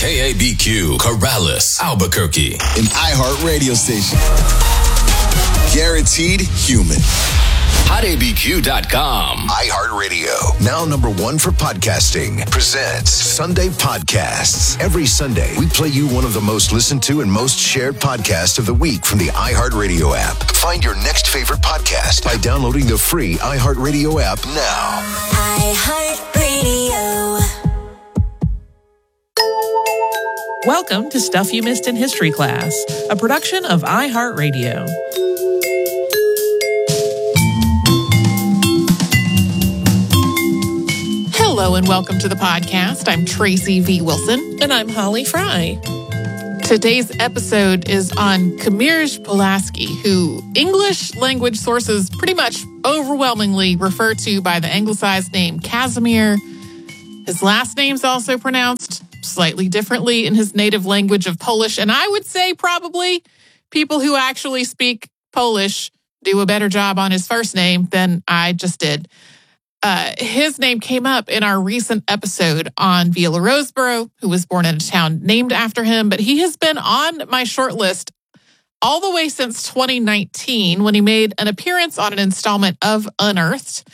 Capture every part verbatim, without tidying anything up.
K A B Q, Corrales, Albuquerque. An iHeart radio station. Guaranteed human. hot a b q dot com. iHeartRadio, now number one for podcasting, presents Sunday Podcasts. Every Sunday, we play you one of the most listened to and most shared podcasts of the week from the iHeartRadio app. Find your next favorite podcast by downloading the free iHeartRadio app now. iHeartRadio. Welcome to Stuff You Missed in History Class, a production of iHeartRadio. Hello and welcome to the podcast. I'm Tracy V. Wilson. And I'm Holly Fry. Today's episode is on Kamierz Pulaski, who English language sources pretty much overwhelmingly refer to by the anglicized name Casimir. His last name's also pronounced slightly differently in his native language of Polish, and I would say probably people who actually speak Polish do a better job on his first name than I just did. Uh, his name came up in our recent episode on Viola Roseborough, who was born in a town named after him, but he has been on my short list all the way since twenty nineteen when he made an appearance on an installment of Unearthed.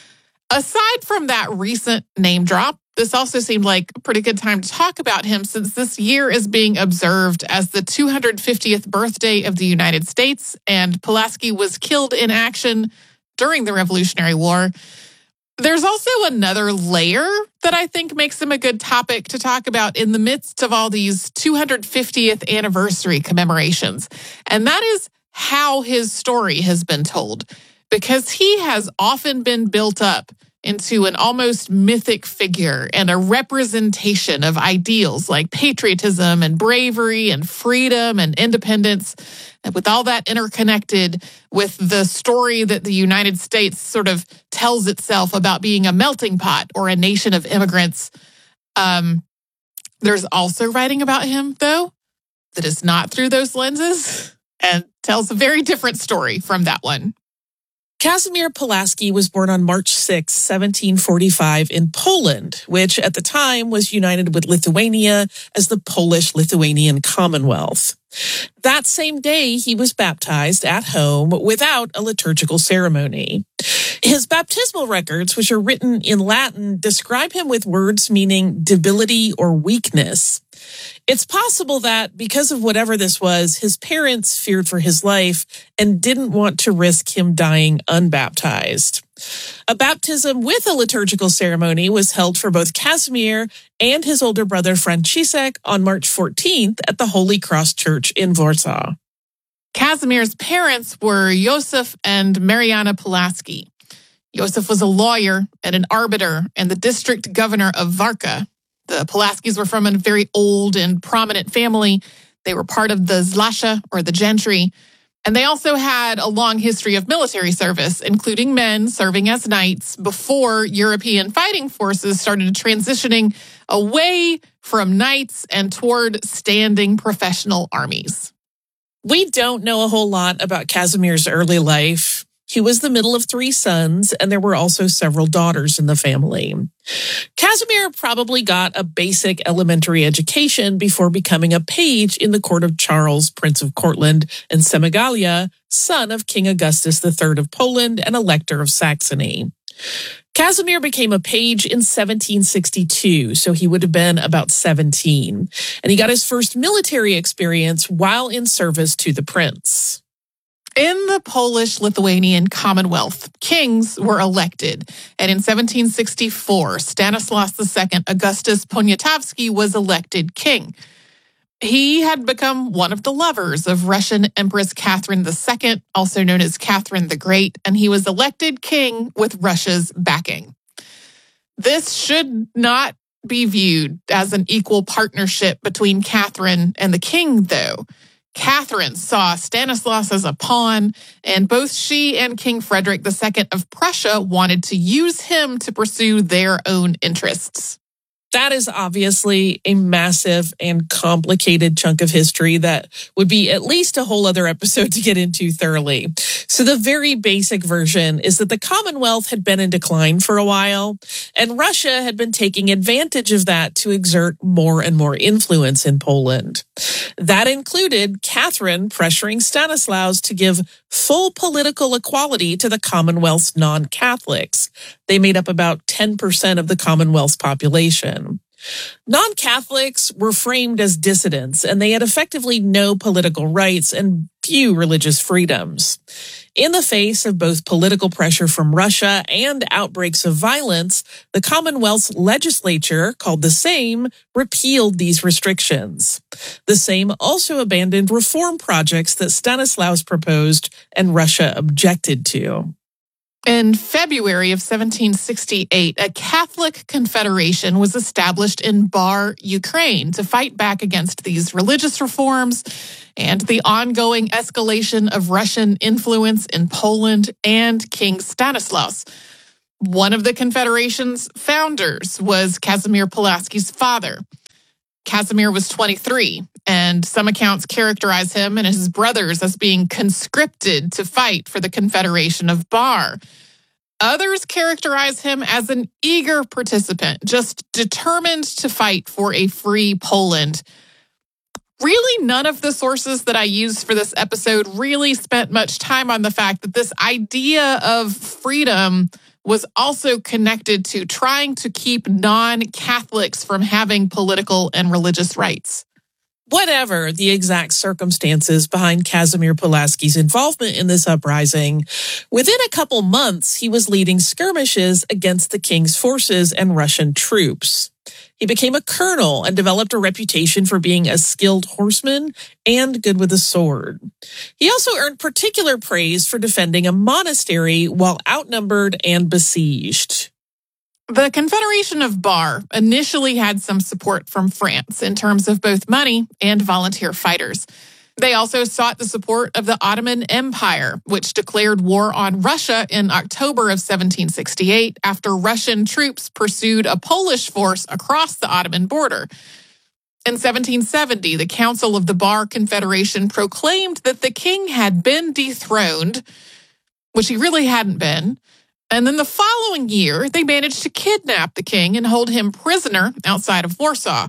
Aside from that recent name drop, this also seemed like a pretty good time to talk about him since this year is being observed as the two hundred fiftieth birthday of the United States, and Pulaski was killed in action during the Revolutionary War. There's also another layer that I think makes him a good topic to talk about in the midst of all these two hundred fiftieth anniversary commemorations, and that is how his story has been told, because he has often been built up into an almost mythic figure and a representation of ideals like patriotism and bravery and freedom and independence. And with all that interconnected with the story that the United States sort of tells itself about being a melting pot or a nation of immigrants, um, there's also writing about him, though, that is not through those lenses and tells a very different story from that one. Casimir Pulaski was born on March sixth, seventeen forty-five in Poland, which at the time was united with Lithuania as the Polish-Lithuanian Commonwealth. That same day, he was baptized at home without a liturgical ceremony. His baptismal records, which are written in Latin, describe him with words meaning debility or weakness. It's possible that because of whatever this was, his parents feared for his life and didn't want to risk him dying unbaptized. A baptism with a liturgical ceremony was held for both Casimir and his older brother Franciszek on March fourteenth at the Holy Cross Church in Warsaw. Casimir's parents were Josef and Mariana Pulaski. Josef was a lawyer and an arbiter and the district governor of Warka. The Pulaskis were from a very old and prominent family. They were part of the Zlasha, or the gentry, and they also had a long history of military service, including men serving as knights before European fighting forces started transitioning away from knights and toward standing professional armies. We don't know a whole lot about Casimir's early life. He was the middle of three sons, and there were also several daughters in the family. Casimir probably got a basic elementary education before becoming a page in the court of Charles, Prince of Courtland and Semigalia, son of King Augustus the Third of Poland and Elector of Saxony. Casimir became a page in seventeen sixty-two, so he would have been about seventeen, and he got his first military experience while in service to the prince. In the Polish-Lithuanian Commonwealth, kings were elected, and in seventeen sixty-four, Stanislaus the Second Augustus Poniatowski was elected king. He had become one of the lovers of Russian Empress Catherine the Second, also known as Catherine the Great, and he was elected king with Russia's backing. This should not be viewed as an equal partnership between Catherine and the king, though. Catherine saw Stanislaus as a pawn, and both she and King Frederick the Second of Prussia wanted to use him to pursue their own interests. That is obviously a massive and complicated chunk of history that would be at least a whole other episode to get into thoroughly. So the very basic version is that the Commonwealth had been in decline for a while, and Russia had been taking advantage of that to exert more and more influence in Poland. That included Catherine pressuring Stanislaus to give full political equality to the Commonwealth's non-Catholics. They made up about ten percent of the Commonwealth's population. Non-Catholics were framed as dissidents, and they had effectively no political rights and few religious freedoms. In the face of both political pressure from Russia and outbreaks of violence, the Commonwealth's legislature, called the Sejm, repealed these restrictions. The Sejm also abandoned reform projects that Stanislaus proposed and Russia objected to. In February of seventeen sixty-eight, a Catholic confederation was established in Bar, Ukraine, to fight back against these religious reforms and the ongoing escalation of Russian influence in Poland and King Stanislaus. One of the confederation's founders was Kazimierz Pulaski's father. Casimir was twenty-three, and some accounts characterize him and his brothers as being conscripted to fight for the Confederation of Bar. Others characterize him as an eager participant, just determined to fight for a free Poland. Really, none of the sources that I used for this episode really spent much time on the fact that this idea of freedom was also connected to trying to keep non-Catholics from having political and religious rights. Whatever the exact circumstances behind Kazimierz Pulaski's involvement in this uprising, within a couple months, he was leading skirmishes against the king's forces and Russian troops. He became a colonel and developed a reputation for being a skilled horseman and good with a sword. He also earned particular praise for defending a monastery while outnumbered and besieged. The Confederation of Bar initially had some support from France in terms of both money and volunteer fighters. They also sought the support of the Ottoman Empire, which declared war on Russia in October of seventeen sixty-eight after Russian troops pursued a Polish force across the Ottoman border. In seventeen seventy, the Council of the Bar Confederation proclaimed that the king had been dethroned, which he really hadn't been. And then the following year, they managed to kidnap the king and hold him prisoner outside of Warsaw.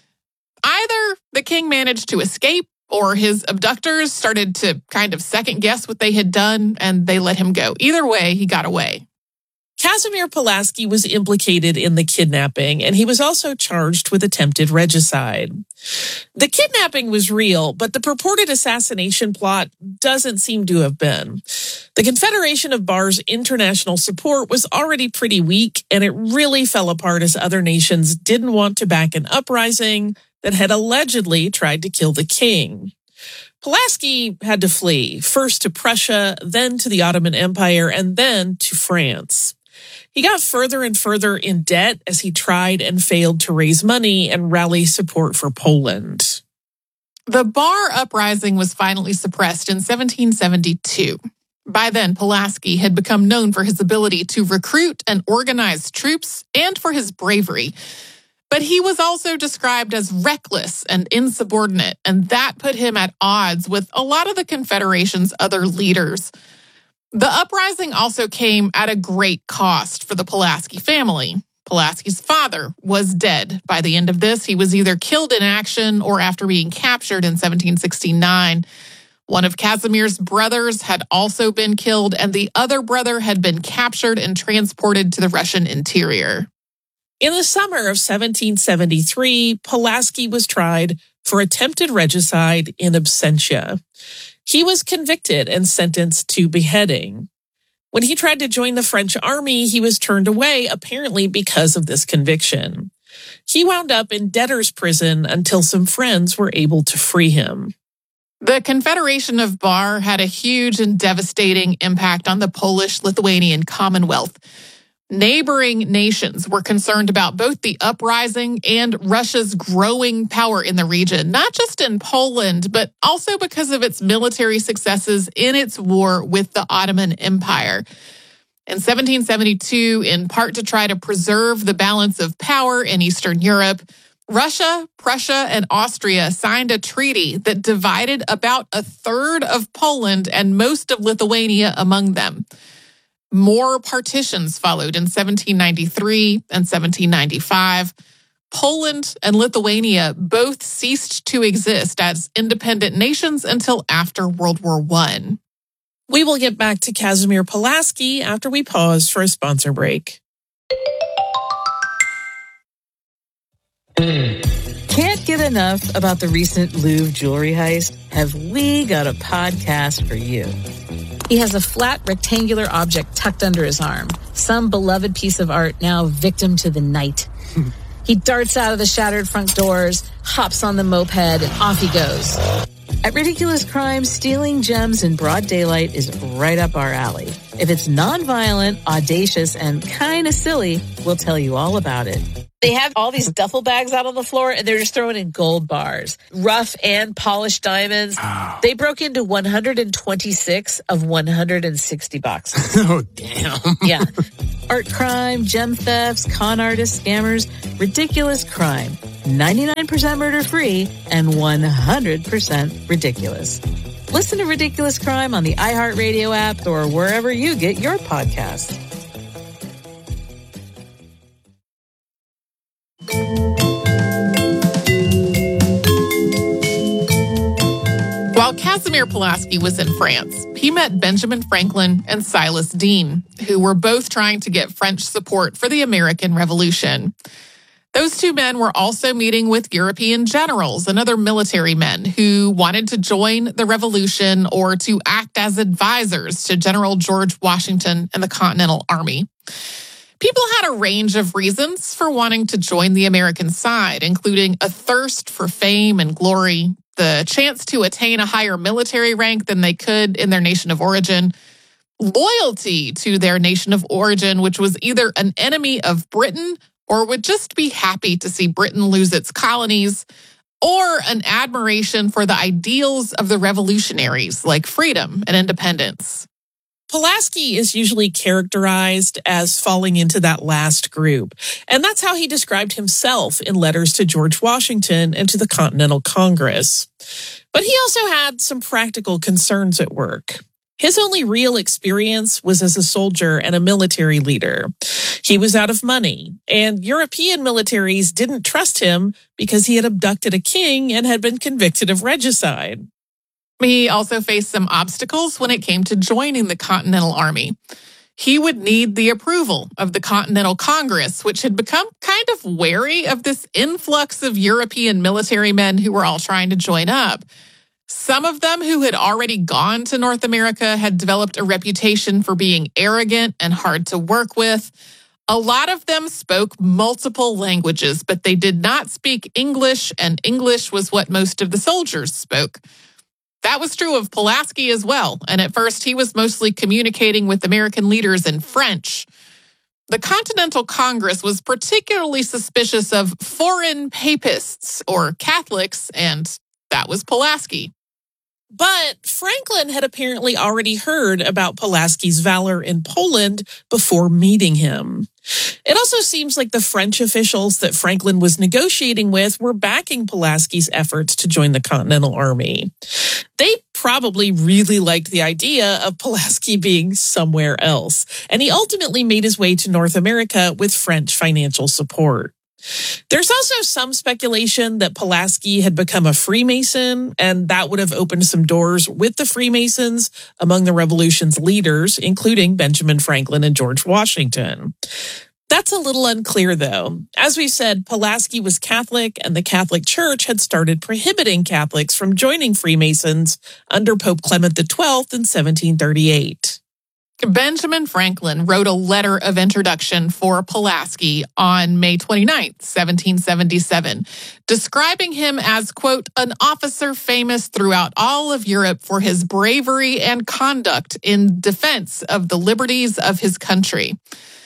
Either the king managed to escape or his abductors started to kind of second guess what they had done and they let him go. Either way, he got away. Kazimierz Pulaski was implicated in the kidnapping, and he was also charged with attempted regicide. The kidnapping was real, but the purported assassination plot doesn't seem to have been. The Confederation of Bar's international support was already pretty weak, and it really fell apart as other nations didn't want to back an uprising that had allegedly tried to kill the king. Pulaski had to flee, first to Prussia, then to the Ottoman Empire, and then to France. He got further and further in debt as he tried and failed to raise money and rally support for Poland. The Bar uprising was finally suppressed in seventeen seventy-two. By then, Pulaski had become known for his ability to recruit and organize troops and for his bravery. But he was also described as reckless and insubordinate, and that put him at odds with a lot of the Confederation's other leaders. The uprising also came at a great cost for the Pulaski family. Pulaski's father was dead. By the end of this, he was either killed in action or after being captured in seventeen sixty-nine. One of Casimir's brothers had also been killed, and the other brother had been captured and transported to the Russian interior. In the summer of seventeen seventy-three, Pulaski was tried for attempted regicide in absentia. He was convicted and sentenced to beheading. When he tried to join the French army, he was turned away, apparently because of this conviction. He wound up in debtor's prison until some friends were able to free him. The Confederation of Bar had a huge and devastating impact on the Polish-Lithuanian Commonwealth. Neighboring nations were concerned about both the uprising and Russia's growing power in the region, not just in Poland, but also because of its military successes in its war with the Ottoman Empire. In seventeen seventy-two, in part to try to preserve the balance of power in Eastern Europe, Russia, Prussia, and Austria signed a treaty that divided about a third of Poland and most of Lithuania among them. More partitions followed in seventeen ninety-three and seventeen ninety-five. Poland and Lithuania both ceased to exist as independent nations until after World War One. We will get back to Kazimir Pulaski after we pause for a sponsor break. Can't get enough about the recent Louvre jewelry heist? Have we got a podcast for you? He has a flat rectangular object tucked under his arm, some beloved piece of art now victim to the night. He darts out of the shattered front doors, hops on the moped, and off he goes. At Ridiculous Crime, stealing gems in broad daylight is right up our alley. If it's nonviolent, audacious, and kind of silly, we'll tell you all about it. They have all these duffel bags out on the floor, and they're just throwing in gold bars, rough and polished diamonds. Oh. They broke into one hundred twenty-six of one hundred sixty boxes. Oh, damn. Yeah. Art crime, gem thefts, con artists, scammers, Ridiculous Crime. ninety-nine percent murder-free and one hundred percent ridiculous. Listen to Ridiculous Crime on the iHeartRadio app or wherever you get your podcasts. While Kazimir Pulaski was in France, he met Benjamin Franklin and Silas Deane, who were both trying to get French support for the American Revolution. Those two men were also meeting with European generals and other military men who wanted to join the revolution or to act as advisors to General George Washington and the Continental Army. People had a range of reasons for wanting to join the American side, including a thirst for fame and glory, the chance to attain a higher military rank than they could in their nation of origin, loyalty to their nation of origin, which was either an enemy of Britain or would just be happy to see Britain lose its colonies, or an admiration for the ideals of the revolutionaries like freedom and independence. Pulaski is usually characterized as falling into that last group, and that's how he described himself in letters to George Washington and to the Continental Congress. But he also had some practical concerns at work. His only real experience was as a soldier and a military leader. He was out of money, and European militaries didn't trust him because he had abducted a king and had been convicted of regicide. He also faced some obstacles when it came to joining the Continental Army. He would need the approval of the Continental Congress, which had become kind of wary of this influx of European military men who were all trying to join up. Some of them who had already gone to North America had developed a reputation for being arrogant and hard to work with. A lot of them spoke multiple languages, but they did not speak English, and English was what most of the soldiers spoke. That was true of Pulaski as well, and at first he was mostly communicating with American leaders in French. The Continental Congress was particularly suspicious of foreign papists or Catholics, and that was Pulaski. But Franklin had apparently already heard about Pulaski's valor in Poland before meeting him. It also seems like the French officials that Franklin was negotiating with were backing Pulaski's efforts to join the Continental Army. They probably really liked the idea of Pulaski being somewhere else, and he ultimately made his way to North America with French financial support. There's also some speculation that Pulaski had become a Freemason, and that would have opened some doors with the Freemasons among the revolution's leaders, including Benjamin Franklin and George Washington. That's a little unclear, though. As we said, Pulaski was Catholic, and the Catholic Church had started prohibiting Catholics from joining Freemasons under Pope Clement the twelfth in seventeen thirty-eight. Benjamin Franklin wrote a letter of introduction for Pulaski on May twenty-ninth, seventeen seventy-seven, describing him as, quote, an officer famous throughout all of Europe for his bravery and conduct in defense of the liberties of his country.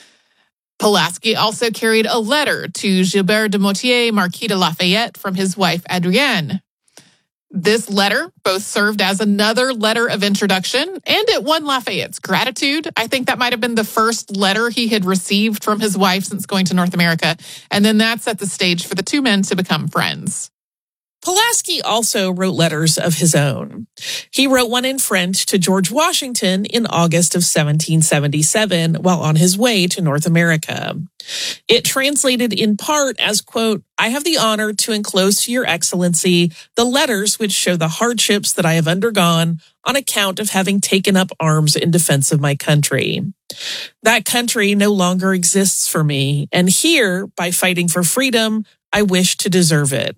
Pulaski also carried a letter to Gilbert de Motier, Marquis de Lafayette, from his wife Adrienne. This letter both served as another letter of introduction, and it won Lafayette's gratitude. I think that might have been the first letter he had received from his wife since going to North America, and then that set the stage for the two men to become friends. Pulaski also wrote letters of his own. He wrote one in French to George Washington in August of seventeen seventy-seven while on his way to North America. It translated in part as, quote, "I have the honor to enclose to your excellency the letters which show the hardships that I have undergone on account of having taken up arms in defense of my country. That country no longer exists for me, and here, by fighting for freedom, I wish to deserve it.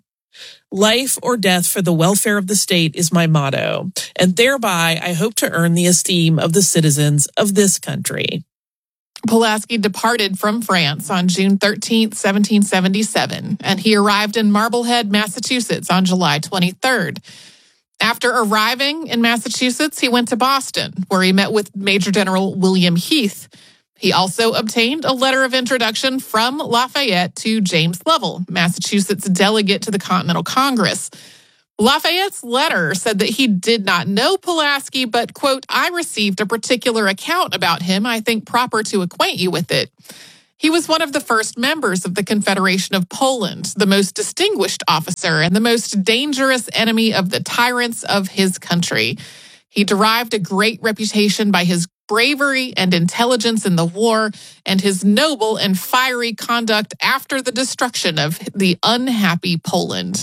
Life or death for the welfare of the state is my motto, and thereby I hope to earn the esteem of the citizens of this country." Pulaski departed from France on June thirteenth, seventeen seventy-seven, and he arrived in Marblehead, Massachusetts on July twenty-third. After arriving in Massachusetts, he went to Boston, where he met with Major General William Heath. He also obtained a letter of introduction from Lafayette to James Lovell, Massachusetts delegate to the Continental Congress. Lafayette's letter said that he did not know Pulaski, but, quote, "I received a particular account about him. I think proper to acquaint you with it. He was one of the first members of the Confederation of Poland, the most distinguished officer and the most dangerous enemy of the tyrants of his country. He derived a great reputation by his bravery and intelligence in the war, and his noble and fiery conduct after the destruction of the unhappy Poland."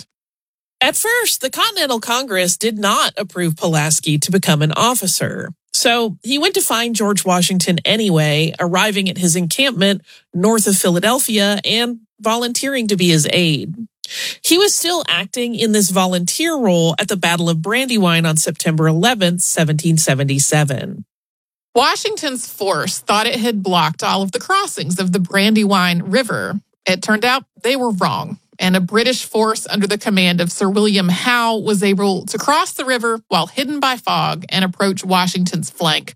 At first, the Continental Congress did not approve Pulaski to become an officer. So he went to find George Washington anyway, arriving at his encampment north of Philadelphia and volunteering to be his aide. He was still acting in this volunteer role at the Battle of Brandywine on September eleventh, seventeen seventy-seven. Washington's force thought it had blocked all of the crossings of the Brandywine River. It turned out they were wrong, and a British force under the command of Sir William Howe was able to cross the river while hidden by fog and approach Washington's flank.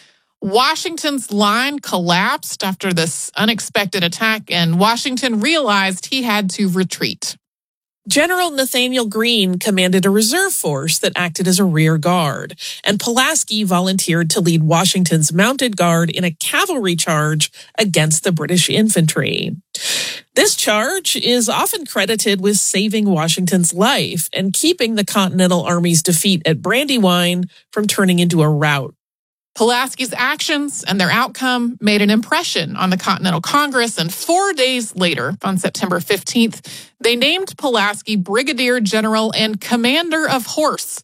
Washington's line collapsed after this unexpected attack, and Washington realized he had to retreat. General Nathaniel Greene commanded a reserve force that acted as a rear guard, and Pulaski volunteered to lead Washington's mounted guard in a cavalry charge against the British infantry. This charge is often credited with saving Washington's life and keeping the Continental Army's defeat at Brandywine from turning into a rout. Pulaski's actions and their outcome made an impression on the Continental Congress, and four days later, on September fifteenth, they named Pulaski Brigadier General and Commander of Horse.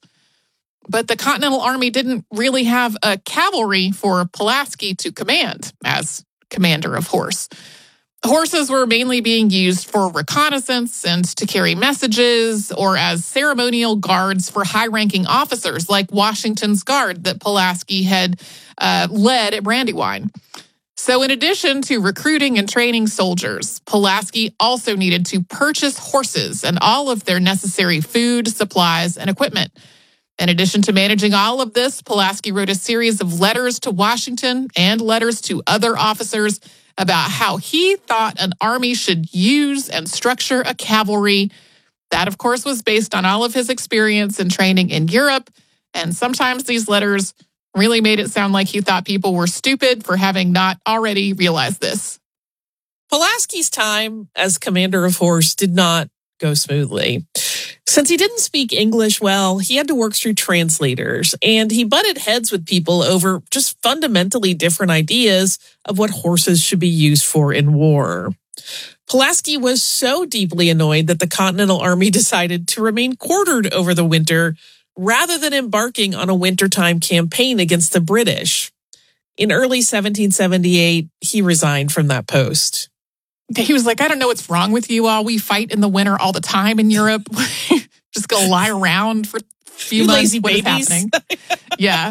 But the Continental Army didn't really have a cavalry for Pulaski to command as Commander of Horse. Horses were mainly being used for reconnaissance and to carry messages, or as ceremonial guards for high-ranking officers like Washington's Guard that Pulaski had uh, led at Brandywine. So in addition to recruiting and training soldiers, Pulaski also needed to purchase horses and all of their necessary food, supplies, and equipment. In addition to managing all of this, Pulaski wrote a series of letters to Washington and letters to other officers about how he thought an army should use and structure a cavalry. That, of course, was based on all of his experience and training in Europe. And sometimes these letters really made it sound like he thought people were stupid for having not already realized this. Pulaski's time as commander of horse did not go smoothly. Since he didn't speak English well, he had to work through translators, and he butted heads with people over just fundamentally different ideas of what horses should be used for in war. Pulaski was so deeply annoyed that the Continental Army decided to remain quartered over the winter rather than embarking on a wintertime campaign against the British. In early seventeen seventy-eight, he resigned from that post. He was like, I don't know what's wrong with you all. We fight in the winter all the time in Europe. Just go lie around for a few you months. Lazy what babies. Is happening? Yeah.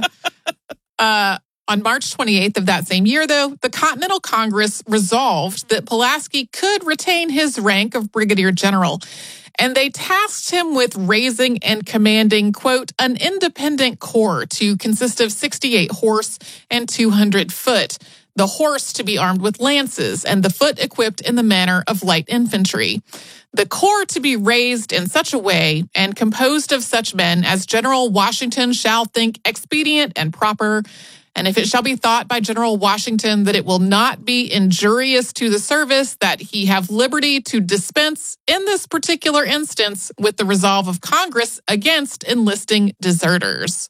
Uh, on March twenty-eighth of that same year, though, the Continental Congress resolved that Pulaski could retain his rank of brigadier general. And they tasked him with raising and commanding, quote, an independent corps to consist of sixty-eight horse and two hundred foot. the horse to be armed with lances, and the foot equipped in the manner of light infantry. The corps to be raised in such a way and composed of such men as General Washington shall think expedient and proper. And if it shall be thought by General Washington that it will not be injurious to the service, that he have liberty to dispense in this particular instance with the resolve of Congress against enlisting deserters.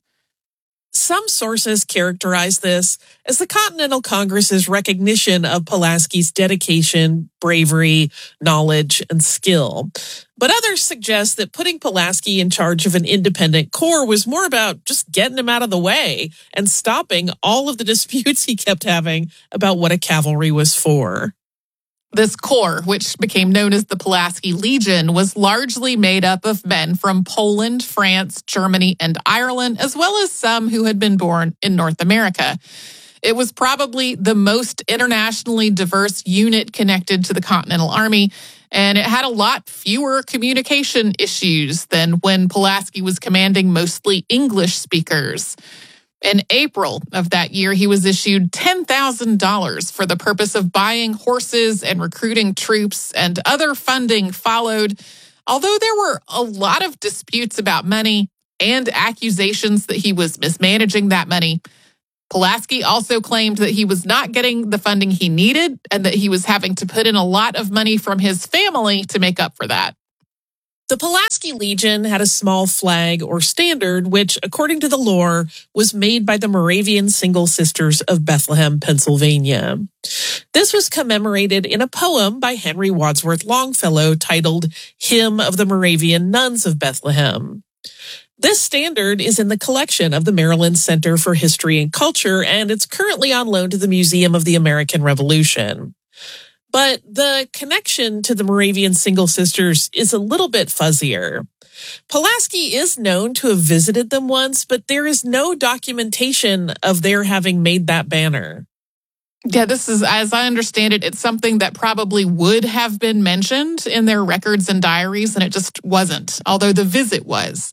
Some sources characterize this as the Continental Congress's recognition of Pulaski's dedication, bravery, knowledge, and skill. But others suggest that putting Pulaski in charge of an independent corps was more about just getting him out of the way and stopping all of the disputes he kept having about what a cavalry was for. This corps, which became known as the Pulaski Legion, was largely made up of men from Poland, France, Germany, and Ireland, as well as some who had been born in North America. It was probably the most internationally diverse unit connected to the Continental Army, and it had a lot fewer communication issues than when Pulaski was commanding mostly English speakers. In April of that year, he was issued ten thousand dollars for the purpose of buying horses and recruiting troops, and other funding followed. Although there were a lot of disputes about money and accusations that he was mismanaging that money, Pulaski also claimed that he was not getting the funding he needed and that he was having to put in a lot of money from his family to make up for that. The Pulaski Legion had a small flag or standard, which, according to the lore, was made by the Moravian Single Sisters of Bethlehem, Pennsylvania. This was commemorated in a poem by Henry Wadsworth Longfellow titled Hymn of the Moravian Nuns of Bethlehem. This standard is in the collection of the Maryland Center for History and Culture, and it's currently on loan to the Museum of the American Revolution. But the connection to the Moravian Single Sisters is a little bit fuzzier. Pulaski is known to have visited them once, but there is no documentation of their having made that banner. Yeah, this is, as I understand it, it's something that probably would have been mentioned in their records and diaries, and it just wasn't, although the visit was.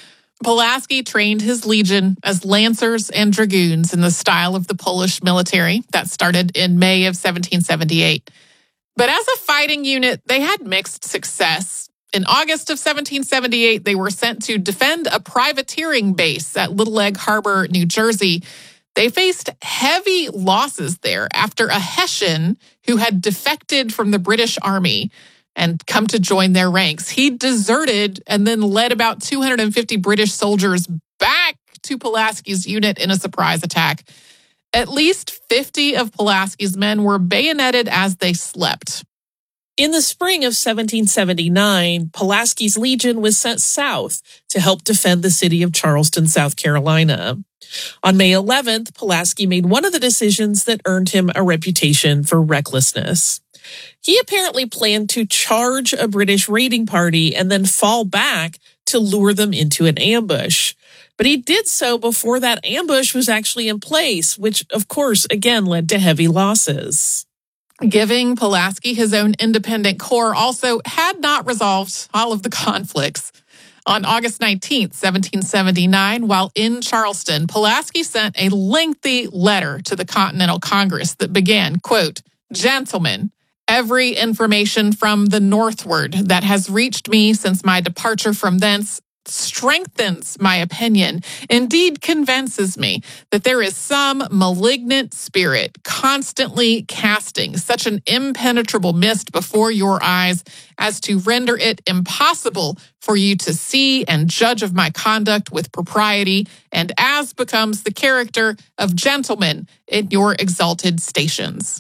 Pulaski trained his legion as lancers and dragoons in the style of the Polish military. That started in May of seventeen seventy-eight. But as a fighting unit, they had mixed success. In August of seventeen seventy-eight, they were sent to defend a privateering base at Little Egg Harbor, New Jersey. They faced heavy losses there after a Hessian who had defected from the British Army and come to join their ranks. He deserted and then led about two hundred fifty British soldiers back to Pulaski's unit in a surprise attack. At least fifty of Pulaski's men were bayoneted as they slept. In the spring of seventeen seventy-nine, Pulaski's Legion was sent south to help defend the city of Charleston, South Carolina. On May eleventh, Pulaski made one of the decisions that earned him a reputation for recklessness. He apparently planned to charge a British raiding party and then fall back to lure them into an ambush. But he did so before that ambush was actually in place, which, of course, again led to heavy losses. Giving Pulaski his own independent corps also had not resolved all of the conflicts. On August nineteenth, seventeen seventy-nine, while in Charleston, Pulaski sent a lengthy letter to the Continental Congress that began, quote, "Gentlemen, every information from the northward that has reached me since my departure from thence strengthens my opinion, indeed convinces me that there is some malignant spirit constantly casting such an impenetrable mist before your eyes as to render it impossible for you to see and judge of my conduct with propriety and as becomes the character of gentlemen in your exalted stations."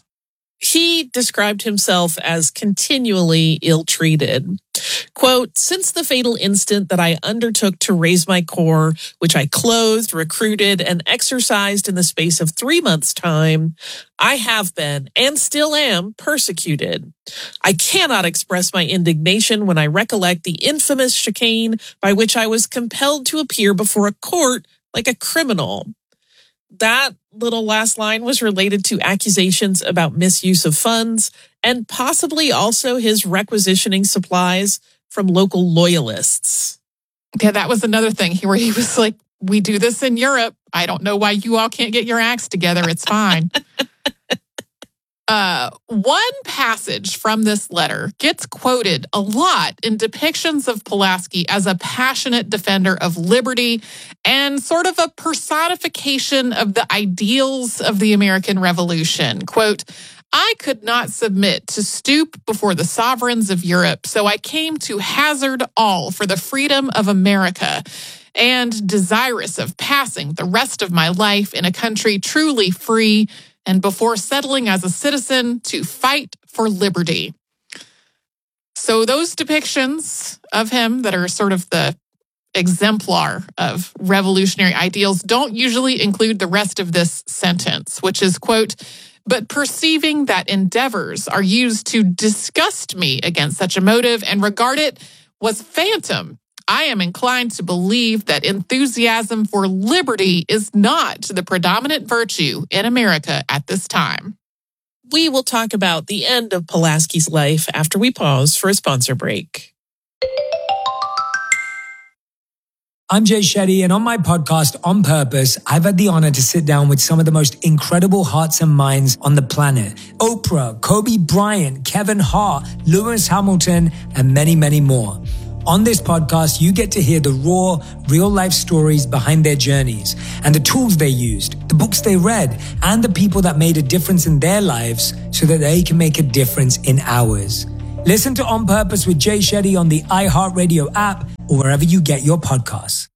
He described himself as continually ill-treated. Quote, "Since the fatal instant that I undertook to raise my corps, which I clothed, recruited, and exercised in the space of three months' time, I have been, and still am, persecuted. I cannot express my indignation when I recollect the infamous chicane by which I was compelled to appear before a court like a criminal." That little last line was related to accusations about misuse of funds and possibly also his requisitioning supplies from local loyalists. Yeah, that was another thing where he was like, "We do this in Europe. I don't know why you all can't get your acts together. It's fine." Uh, one passage from this letter gets quoted a lot in depictions of Pulaski as a passionate defender of liberty and sort of a personification of the ideals of the American Revolution. Quote, I could not submit to stoop before the sovereigns of Europe, so I came to hazard all for the freedom of America, and desirous of passing the rest of my life in a country truly free, and before settling as a citizen, to fight for liberty. So those depictions of him that are sort of the exemplar of revolutionary ideals don't usually include the rest of this sentence, which is, quote, but perceiving that endeavors are used to disgust me against such a motive and regard it was phantom, I am inclined to believe that enthusiasm for liberty is not the predominant virtue in America at this time. We will talk about the end of Pulaski's life after we pause for a sponsor break. I'm Jay Shetty, and on my podcast, On Purpose, I've had the honor to sit down with some of the most incredible hearts and minds on the planet. Oprah, Kobe Bryant, Kevin Hart, Lewis Hamilton, and many, many more. On this podcast, you get to hear the raw, real-life stories behind their journeys and the tools they used, the books they read, and the people that made a difference in their lives so that they can make a difference in ours. Listen to On Purpose with Jay Shetty on the iHeartRadio app or wherever you get your podcasts.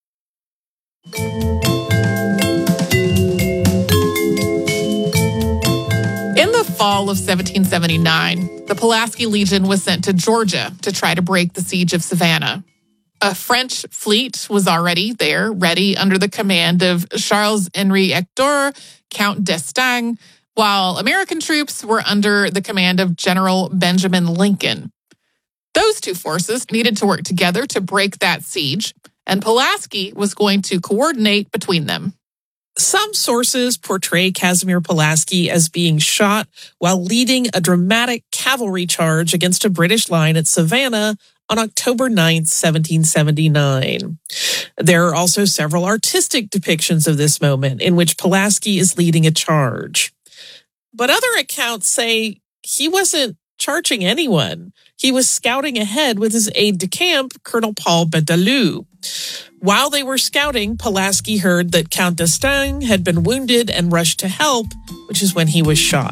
In the fall of seventeen seventy-nine, the Pulaski Legion was sent to Georgia to try to break the siege of Savannah. A French fleet was already there, ready under the command of Charles-Henri Hector, Count d'Estaing, while American troops were under the command of General Benjamin Lincoln. Those two forces needed to work together to break that siege, and Pulaski was going to coordinate between them. Some sources portray Casimir Pulaski as being shot while leading a dramatic cavalry charge against a British line at Savannah on October ninth, seventeen seventy-nine. There are also several artistic depictions of this moment in which Pulaski is leading a charge. But other accounts say he wasn't charging anyone. He was scouting ahead with his aide-de-camp, Colonel Paul Bedalou. While they were scouting, Pulaski heard that Count d'Estaing had been wounded and rushed to help, which is when he was shot.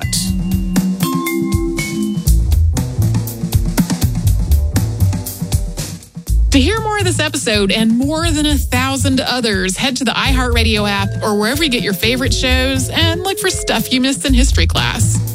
To hear more of this episode and more than a thousand others, head to the iHeartRadio app or wherever you get your favorite shows and look for Stuff You Missed in History Class.